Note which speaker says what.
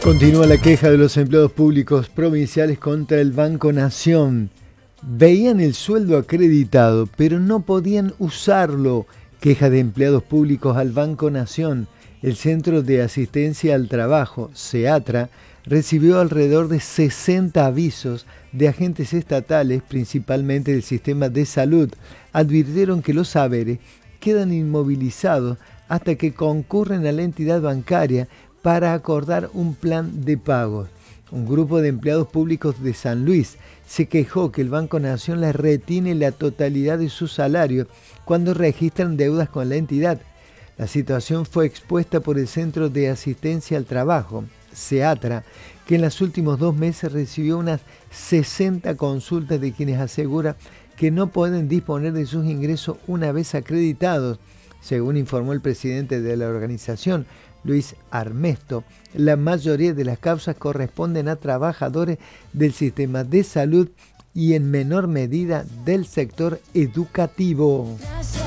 Speaker 1: Continúa la queja de los empleados públicos provinciales contra el Banco Nación. Veían el sueldo acreditado, pero no podían usarlo. Queja de empleados públicos al Banco Nación. El Centro de Asistencia al Trabajo, CEATRA, recibió alrededor de 60 avisos de agentes estatales, principalmente del sistema de salud. Advirtieron que los saberes quedan inmovilizados hasta que concurren a la entidad bancaria para acordar un plan de pagos. Un grupo de empleados públicos de San Luis se quejó que el Banco Nación les retiene la totalidad de su salario cuando registran deudas con la entidad. La situación fue expuesta por el Centro de Asistencia al Trabajo, CEATRA, que en los últimos 2 meses recibió unas 60 consultas de quienes aseguran que no pueden disponer de sus ingresos una vez acreditados. Según informó el presidente de la organización, Luis Armesto, la mayoría de las causas corresponden a trabajadores del sistema de salud y en menor medida del sector educativo.